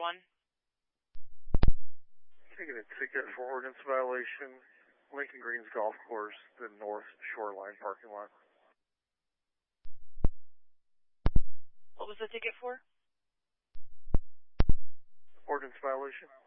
1. Taking a ticket for ordinance violation, Lincoln Greens Golf Course, the North Shoreline parking lot. What was the ticket for? Ordinance violation.